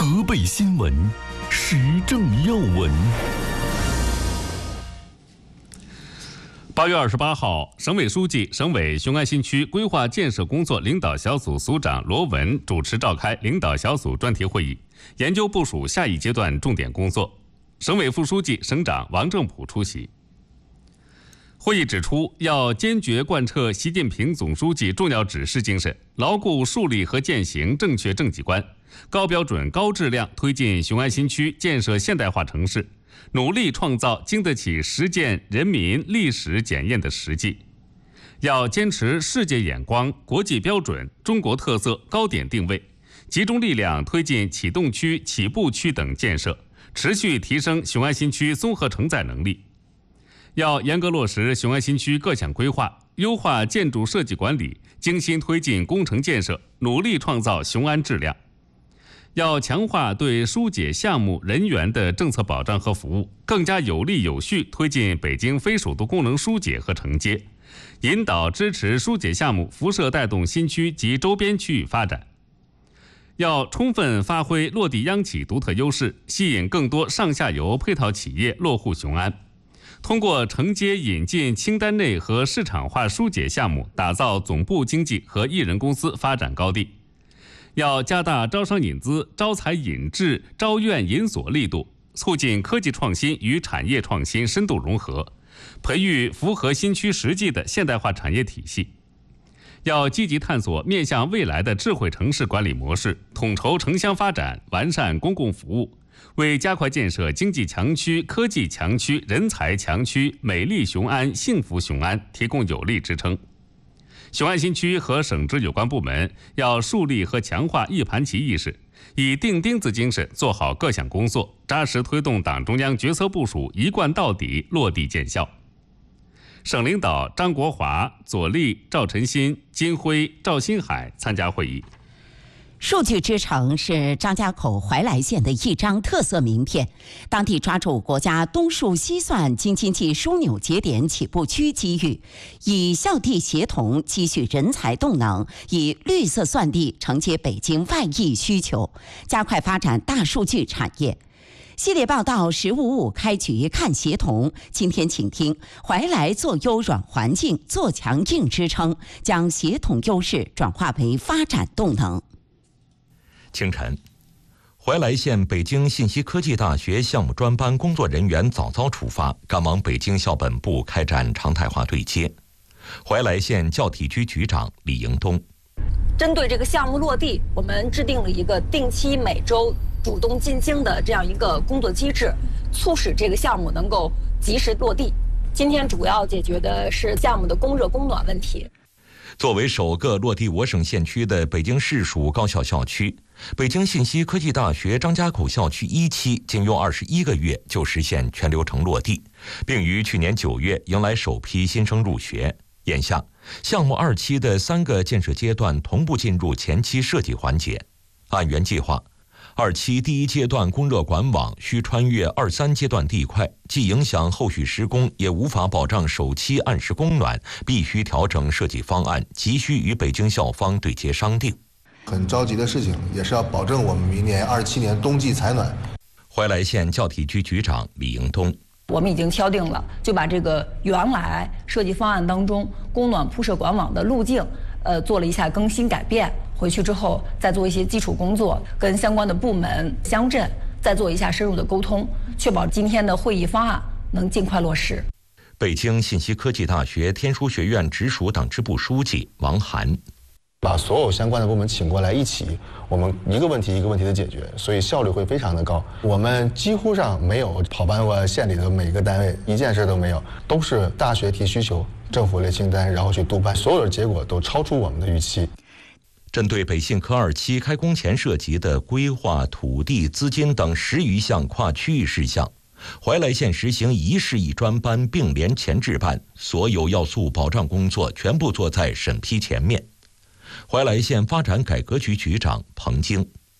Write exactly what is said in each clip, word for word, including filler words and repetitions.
河北新闻，时政要闻。 八月二十八号，省委书记、省委雄安新区规划建设工作领导小组组长罗文主持召开领导小组专题会议，研究部署下一阶段重点工作。省委副书记、省长王正普出席。会议指出，要坚决贯彻习近平总书记重要指示精神，牢固树立和践行正确政绩观，高标准、高质量推进雄安新区建设现代化城市，努力创造经得起实践人民历史检验的实际。要坚持世界眼光、国际标准、中国特色高点定位，集中力量推进启动区、起步区等建设，持续提升雄安新区综合承载能力。要严格落实雄安新区各项规划，优化建筑设计管理，精心推进工程建设，努力创造雄安质量。要强化对疏解项目人员的政策保障和服务，更加有力有序推进北京非首都功能疏解和承接，引导支持疏解项目辐射带动新区及周边区域发展。要充分发挥落地央企独特优势，吸引更多上下游配套企业落户雄安。通过承接引进清单内和市场化疏解项目，打造总部经济和一人公司发展高地。要加大招商引资、招才引智、招院引所力度，促进科技创新与产业创新深度融合，培育符合新区实际的现代化产业体系。要积极探索面向未来的智慧城市管理模式，统筹城乡发展，完善公共服务，为加快建设经济强区、科技强区、人才强区、美丽雄安、幸福雄安提供有力支撑。雄安新区和省直有关部门要树立和强化一盘棋意识，以钉钉子精神做好各项工作，扎实推动党中央决策部署一贯到底、落地见效。省领导张国华、左立、赵晨新、金辉、赵新海参加会议。 数据之城是张家口怀来县的一张特色名片，当地抓住国家东数西算京津冀枢纽节点起步区机遇，以校地协同积蓄人才动能，以绿色算地承接北京外溢需求，加快发展大数据产业。系列报道十五五开局看协同，今天请听怀来做优软环境，做强硬支撑，将协同优势转化为发展动能。 清晨，怀来县北京信息科技大学项目专班工作人员早早出发，赶往北京校本部开展常态化对接。怀来县教体局局长李迎东： 针对这个项目落地，我们制定了一个定期每周主动进京的这样一个工作机制，促使这个项目能够及时落地。今天主要解决的是项目的供热供暖问题。 作为首个落地我省县区的北京市属高校校区，北京信息科技大学张家口校区一期仅用二十一个月就实现全流程落地，并于去年九月迎来首批新生入学。眼下，项目二期的三个建设阶段同步进入前期设计环节。按原计划，二期第一阶段供热管网需穿越二三阶段地块，既影响后续施工，也无法保障首期按时供暖，必须调整设计方案，急需与北京校方对接商定。 很着急的事情，也是要保证我们明年二七年冬季采暖。 怀来县教体局局长李迎东： 我们已经敲定了，就把这个原来设计方案当中供暖铺设管网的路径，呃，做了一下更新改变。回去之后再做一些基础工作，跟相关的部门、乡镇再做一下深入的沟通，确保今天的会议方案能尽快落实。 北京信息科技大学天书学院直属党支部书记王涵： 把所有相关的部门请过来一起，我们一个问题一个问题的解决，所以效率会非常的高。我们几乎上没有跑班过县里的每个单位，一件事都没有，都是大学提需求，政府列清单，然后去督办，所有的结果都超出我们的预期。 针对北信科二期开工前涉及的规划、土地、资金等十余项跨区域事项，怀来县实行一市一专班并联前置办，所有要素保障工作全部做在审批前面。怀来县发展改革局局长彭京：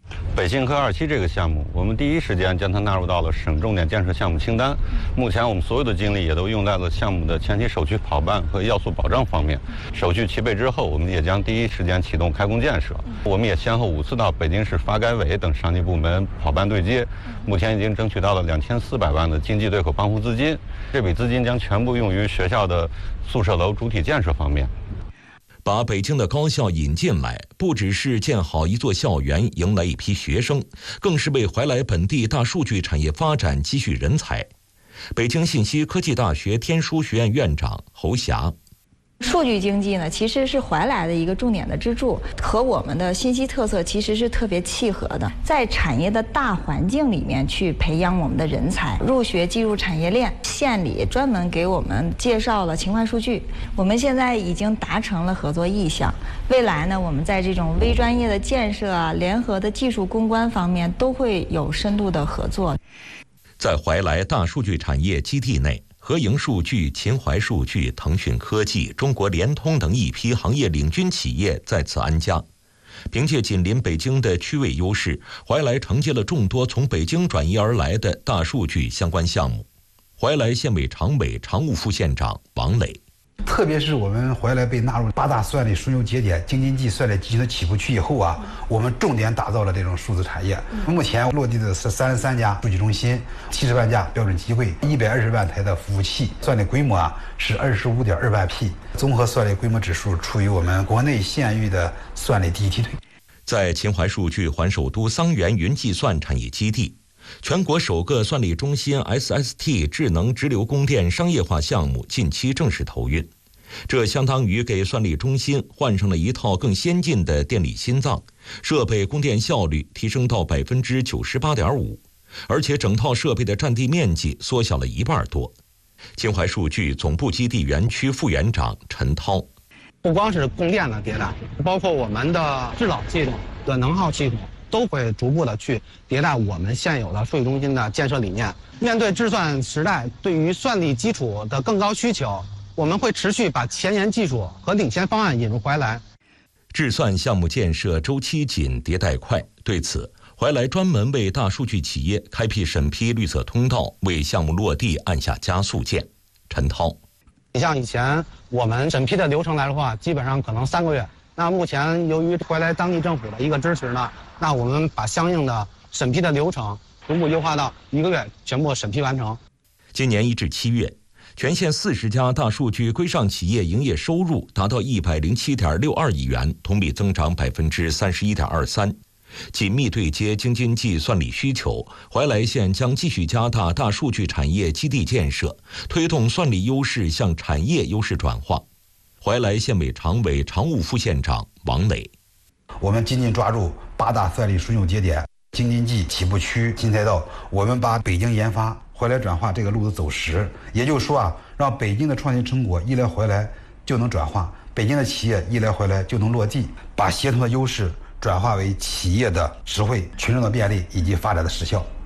北京科二期这个项目，我们第一时间将它纳入到了省重点建设项目清单。目前我们所有的精力也都用在了项目的前期手续跑办和要素保障方面。手续齐备之后，我们也将第一时间启动开工建设。我们也先后五次到北京市发改委等上级部门跑办对接，目前已经争取到了两千四百万的经济对口帮扶资金。这笔资金将全部用于学校的宿舍楼主体建设方面。 把北京的高校引进来，不只是建好一座校园，迎来一批学生，更是为怀来本地大数据产业发展积蓄人才。北京信息科技大学天书学院院长侯霞。 数据经济呢，其实是怀来的一个重点的支柱，和我们的信息特色其实是特别契合的。在产业的大环境里面去培养我们的人才，入学进入产业链。县里专门给我们介绍了勤快数据，我们现在已经达成了合作意向。未来呢，我们在这种微专业的建设啊、联合的技术攻关方面都会有深度的合作。 在怀来大数据产业基地内，合营数据、秦淮数据、腾讯科技、中国联通等一批行业领军企业在此安家。凭借紧邻北京的区位优势，怀来承接了众多从北京转移而来的大数据相关项目。怀来县委常委、常务副县长王磊。 特别是我们怀来被纳入八大算力枢纽节点京津冀算力集群的起步区以后啊，我们重点打造了这种数字产业。目前落地的是三十三家数据中心，七十万架标准机柜，一百二十万台的服务器，算力规模啊是二十五点二万 P， 综合算力规模指数处于我们国内县域的算力第一梯队。 在秦淮数据环首都桑园云计算产业基地，全国首个算力中心 S S T 智能直流供电商业化项目近期正式投运，这相当于给算力中心换上了一套更先进的电力心脏，设备供电效率提升到百分之九十八点五，而且整套设备的占地面积缩小了一半多。秦淮数据总部基地园区副园长陈涛。 不光是供电的迭代，包括我们的制导系统的能耗系统，都会逐步的去迭代我们现有的数据中心的建设理念。面对智算时代对于算力基础的更高需求，我们会持续把前沿技术和领先方案引入怀来。 智算项目建设周期紧，迭代快，对此，怀来专门为大数据企业开辟审批绿色通道，为项目落地按下加速键。陈涛。 你像以前我们审批的流程来的话，基本上可能三个月。那目前由于怀来当地政府的一个支持呢，那我们把相应的审批的流程逐步优化到一个月全部审批完成。 今年一至七月，全县四十家大数据规上企业营业收入达到一百零七点六二亿元，同比增长百分之三十一点二三。紧密对接京津冀算力需求，怀来县将继续加大大数据产业基地建设，推动算力优势向产业优势转化。怀来县委常委、常务副县长王磊。 我们紧紧抓住八大算力枢纽节点、京津冀起步区新赛道，我们把北京研发、怀来转化这个路子走实。也就是说啊，让北京的创新成果一来怀来就能转化，北京的企业一来怀来就能落地，把协同的优势转化为企业的实惠、群众的便利以及发展的实效。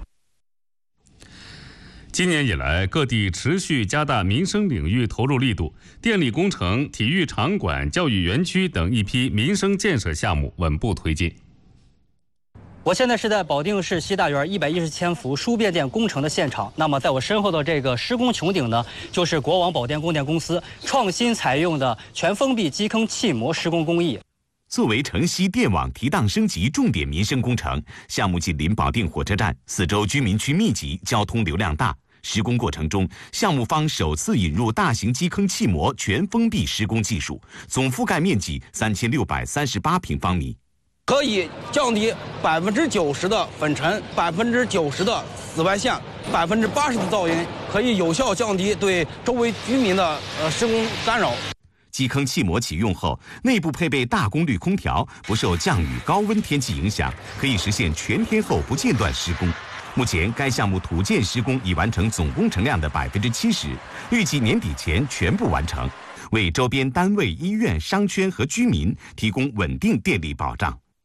今年以来，各地持续加大民生领域投入力度，电力工程、体育场馆、教育园区等一批民生建设项目稳步推进。 我现在是在保定市西大园一百一十千伏输变电工程的现场。那么，在我身后的这个施工穹顶呢，就是国网宝电供电公司创新采用的全封闭基坑气膜施工工艺。 作为城西电网提档升级重点民生工程，项目紧邻保定火车站，四周居民区密集，交通流量大。施工过程中，项目方首次引入大型基坑气膜全封闭施工技术，总覆盖面积三千六百三十八平方米， 可以降低百分之九十的粉尘、百分之九十的紫外线、百分之八十的噪音，可以有效降低对周围居民的呃施工干扰。 基坑气膜启用后，内部配备大功率空调，不受降雨、高温天气影响，可以实现全天候不间断施工。目前，该项目土建施工已完成总工程量的百分之七十，预计年底前全部完成，为周边单位、医院、商圈和居民提供稳定电力保障。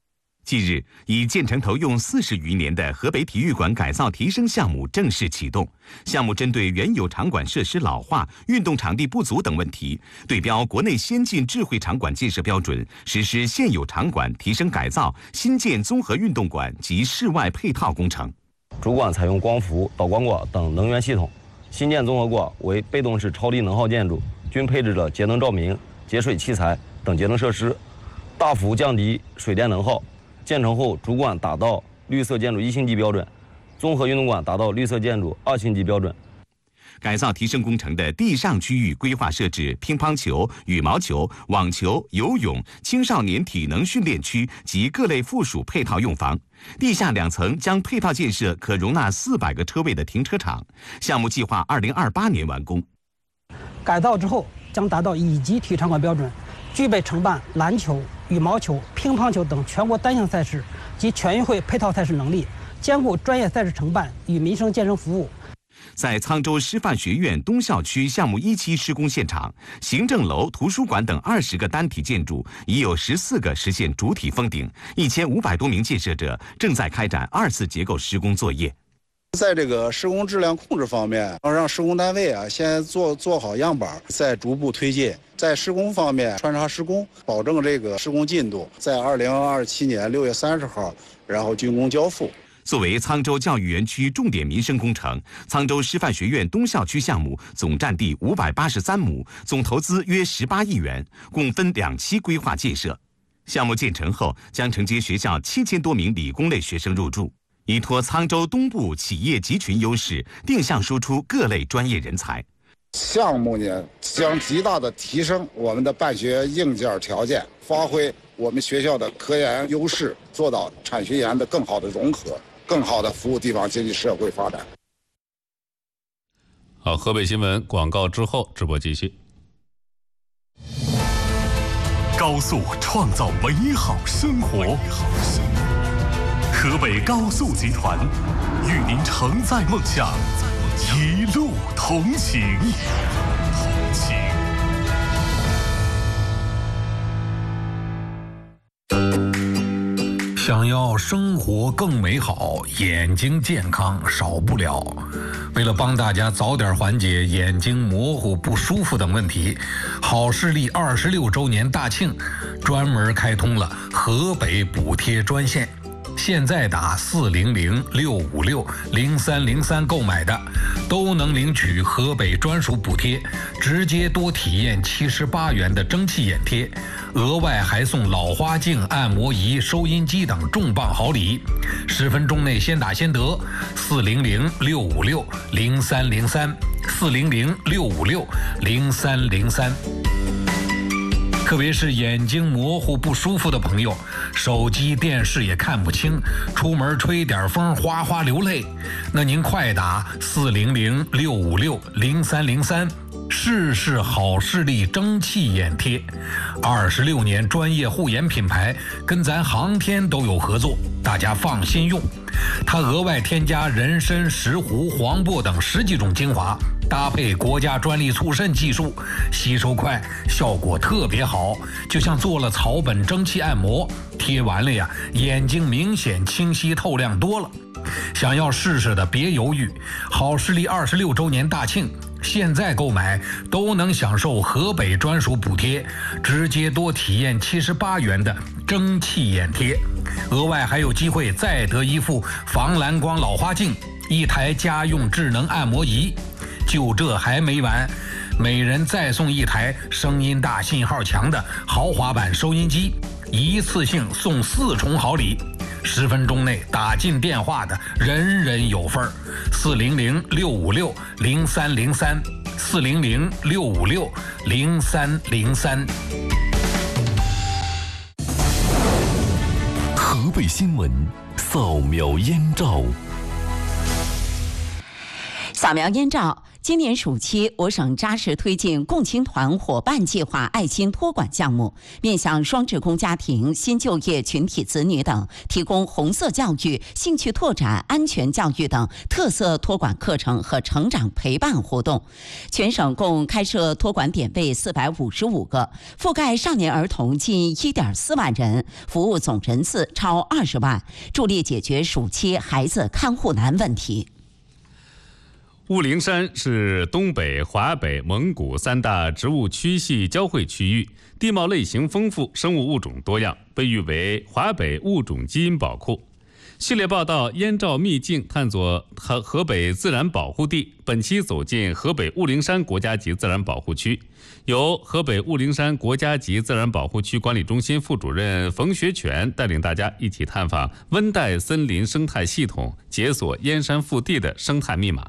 近日，已建成投用四十余年的河北体育馆改造提升项目正式启动。项目针对原有场馆设施老化、运动场地不足等问题，对标国内先进智慧场馆建设标准，实施现有场馆提升改造、新建综合运动馆及室外配套工程。 主馆采用光伏、导光管等能源系统，新建综合馆为被动式超低能耗建筑，均配置了节能照明、节水器材等节能设施，大幅降低水电能耗。建成后，主馆达到绿色建筑一星级标准，综合运动馆达到绿色建筑二星级标准。 改造提升工程的地上区域规划设置乒乓球、羽毛球、网球、游泳、青少年体能训练区及各类附属配套用房。地下两层将配套建设可容纳四百个车位的停车场。项目计划二零二八年完工。 改造之后将达到乙级体育场馆标准，具备承办篮球、羽毛球、乒乓球等全国单项赛事及全运会配套赛事能力，兼顾专业赛事承办与民生健身服务。 在沧州师范学院东校区项目一期施工现场，行政楼、图书馆等二十个单体建筑已有十四个实现主体封顶，一千五百多名建设者正在开展二次结构施工作业。 在这个施工质量控制方面，要让施工单位啊先做做好样板，再逐步推进。在施工方面穿插施工，保证这个施工进度在二零二七年六月三十号，然后竣工交付。 作为沧州教育园区重点民生工程，沧州师范学院东校区项目总占地五百八十三亩，总投资约十八亿元，共分两期规划建设。项目建成后，将承接学校七千多名理工类学生入住，依托沧州东部企业集群优势，定向输出各类专业人才。 项目呢，将极大的提升我们的办学硬件条件，发挥我们学校的科研优势，做到产学研的更好的融合，更好的服务地方经济社会发展。 好，河北新闻广告之后，直播继续。 高速创造美好生活，河北高速集团与您承载梦想，一路同行。同行。 想要生活更美好，眼睛健康少不了。为了帮大家早点缓解眼睛模糊、不舒服等问题，好视力二十六周年大庆专门开通了河北补贴专线。现在打四零零六五六零三零三购买的，都能领取河北专属补贴，直接多体验七十八元的蒸汽眼贴，额外还送老花镜、按摩仪、收音机等重磅好礼。十分钟内先打先得，四零零六五六零三零三，四零零六五六零三零三。特别是眼睛模糊不舒服的朋友，手机电视也看不清，出门吹点风哗哗流泪，那您快打四零零六五六零三零三，试试好视力蒸汽眼贴。二十六年专业护眼品牌，跟咱航天都有合作，大家放心用。它额外添加人参、石斛、黄柏等十几种精华，搭配国家专利促渗技术，吸收快，效果特别好，就像做了草本蒸汽按摩，贴完了呀，眼睛明显清晰透亮多了。想要试试的别犹豫，好视力二十六周年大庆，现在购买都能享受河北专属补贴，直接多体验七十八元的蒸汽眼贴，额外还有机会再得一副防蓝光老花镜，一台家用智能按摩仪。就这还没完，每人再送一台声音大、信号强的豪华版收音机，一次性送四重好礼。十分钟内打进电话的，人人有份儿。四零零六五六零三零三，四零零六五六零三零三。 河北新闻扫描燕赵。 扫描燕赵， 今年暑期，我省扎实推进共青团伙伴计划爱心托管项目，面向双职工家庭、新就业群体子女等，提供红色教育、兴趣拓展、安全教育等特色托管课程和成长陪伴活动。全省共开设托管点位四百五十五个，覆盖少年儿童近一点四万人，服务总人次超二十万，助力解决暑期孩子看护难问题。 雾灵山是东北、华北、蒙古三大植物区系交汇区域，地貌类型丰富，生物物种多样，被誉为华北物种基因宝库。系列报道燕赵秘境探索河河北自然保护地，本期走进河北雾灵山国家级自然保护区，由河北雾灵山国家级自然保护区管理中心副主任冯学全带领大家一起探访温带森林生态系统，解锁燕山腹地的生态密码。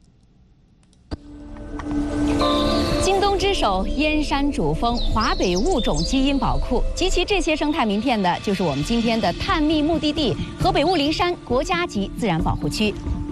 京东之首燕山主峰华北物种基因宝库，集齐这些生态名片的就是我们今天的探秘目的地——河北雾灵山国家级自然保护区。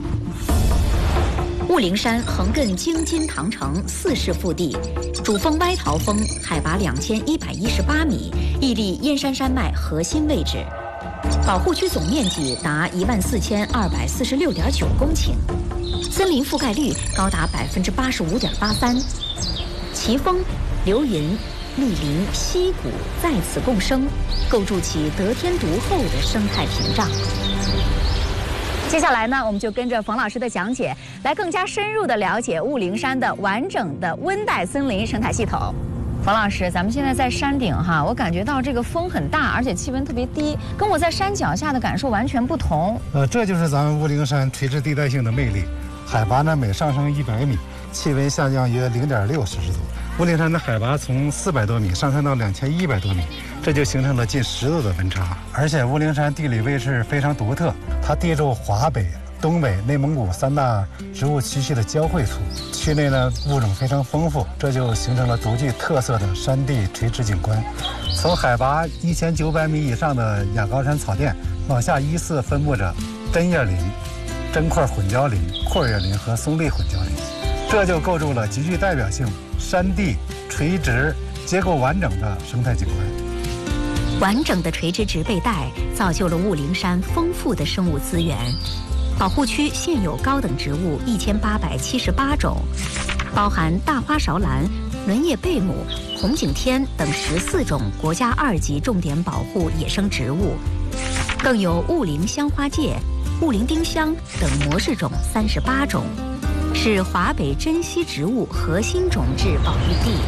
雾灵山横亘京津唐城四市腹地，主峰歪桃峰海拔两千一百一十八米，屹立燕山山脉核心位置。保护区总面积达一万四千二百四十六点九公顷，森林覆盖率高达百分之八十五点八三。奇峰、流云、密林、溪谷在此共生，构筑起得天独厚的生态屏障。 接下来呢，我们就跟着冯老师的讲解，来更加深入地了解雾灵山的完整的温带森林生态系统。冯老师，咱们现在在山顶哈，我感觉到这个风很大，而且气温特别低，跟我在山脚下的感受完全不同。 呃，这就是咱们雾灵山垂直地带性的魅力。海拔呢每上升一百米，气温下降约零点六摄氏度。雾灵山的海拔从四百多米上升到两千一百多米，这就形成了近十度的温差。而且雾灵山地理位置非常独特，它地处华北、东北、内蒙古三大植物区系的交汇处，区内呢物种非常丰富，这就形成了独具特色的山地垂直景观。从海拔一千九百米以上的亚高山草甸往下依次分布着针叶林、针块混交林、阔叶林和松壁混交林，这就构筑了极具代表性、山地垂直结构完整的生态景观。 完整的垂直植被带造就了雾灵山丰富的生物资源。保护区现有高等植物一千八百七十八种，包含大花芍兰、轮叶贝母、红景天等十四种国家二级重点保护野生植物，更有雾灵香花介、雾灵丁香等模式种三十八种，是华北珍稀植物核心种质保育地。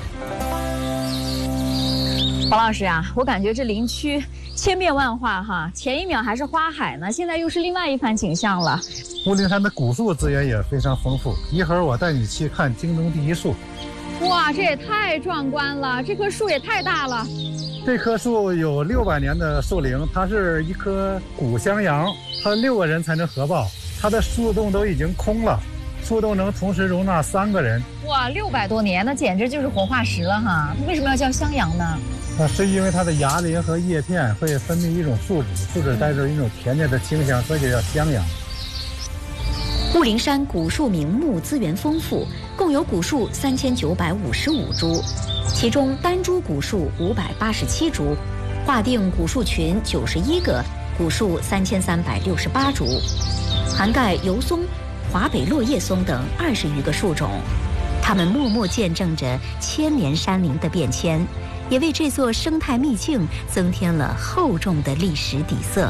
黄老师啊，我感觉这林区千变万化哈，前一秒还是花海呢，现在又是另外一番景象了。 雾灵山的古树资源也非常丰富，一会儿我带你去看京东第一树。 哇，这也太壮观了，这棵树也太大了。 这棵树有六百年的树龄，它是一棵古襄杨，它六个人才能合抱，它的树洞都已经空了，树洞能同时容纳三个人。 哇，六百多年，那简直就是活化石了哈！为什么要叫襄杨呢？ 那是因为它的芽鳞和叶片会分泌一种树脂，树脂带着一种甜甜的清香，所以叫襄杨。 雾灵山古树名木资源丰富，共有古树三千九百五十五株，其中单株古树五百八十七株，划定古树群九十一个，古树三千三百六十八株，涵盖油松、华北落叶松等二十余个树种。它们默默见证着千年山林的变迁，也为这座生态秘境增添了厚重的历史底色。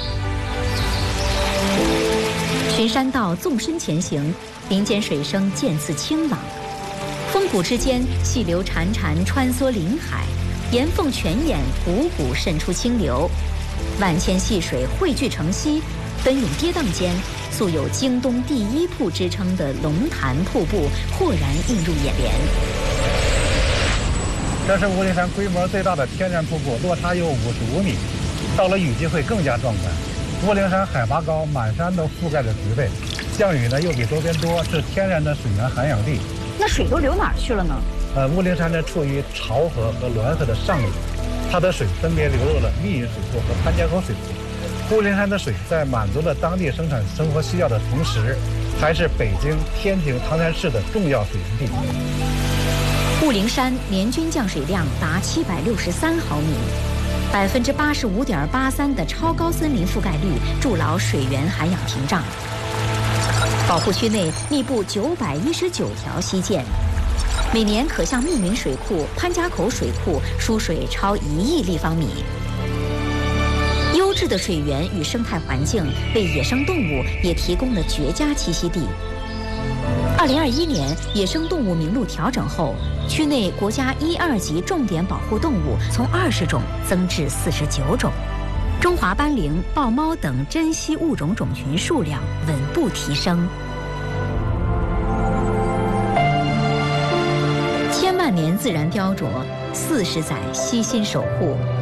循山道纵深前行，林间水声渐次清朗，峰谷之间细流潺潺穿梭林海，岩缝泉眼汩汩渗出清流，万千细水汇聚成溪，奔涌跌宕间，素有京东第一瀑之称的龙潭瀑布豁然映入眼帘。 这是雾灵山规模最大的天然瀑布，落差有五十五米，到了雨季会更加壮观。雾灵山海拔高，满山都覆盖着植被，降雨呢又比周边多，是天然的水源涵养地。 那水都流哪儿去了呢？ 呃，雾灵山呢处于潮河和滦河的上游，它的水分别流入了密云水库和潘家口水库。雾灵山的水在满足了当地生产生活需要的同时， 还是北京、天津、唐山市的重要水源地。 雾灵山年均降水量达七百六十三毫米，百分之八十五点八三的超高森林覆盖率筑牢水源涵养屏障。保护区内密布九百一十九条溪涧，每年可向密云水库、潘家口水库输水超一亿立方米。优质的水源与生态环境为野生动物也提供了绝佳栖息地。二零二一年野生动物名录调整后，区内国家一二级重点保护动物从二十种增至四十九种，中华斑羚、豹猫等珍稀物种种群数量稳步提升。千万年自然雕琢，四十载悉心守护。